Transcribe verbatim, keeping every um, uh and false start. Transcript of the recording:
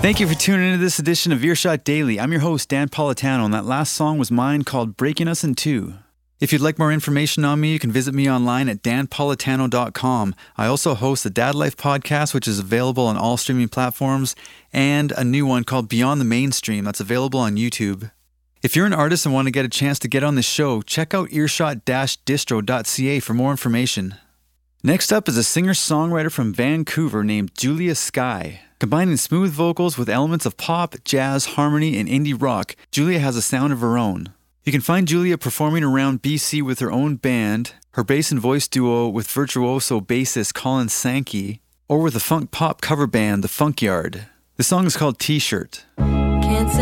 Thank you for tuning into this edition of Earshot Daily. I'm your host, Dan Politano, and that last song was mine called Breaking Us in Two. If you'd like more information on me, you can visit me online at dan politano dot com. I also host the Dad Life podcast, which is available on all streaming platforms, and a new one called Beyond the Mainstream that's available on YouTube. If you're an artist and want to get a chance to get on this show, check out earshot dash distro dot c a for more information. Next up is a singer-songwriter from Vancouver named Julia Skye. Combining smooth vocals with elements of pop, jazz, harmony, and indie rock, Julia has a sound of her own. You can find Julia performing around B C with her own band, her bass and voice duo with virtuoso bassist Colin Sankey, or with a funk pop cover band, The Funkyard. The song is called T-Shirt.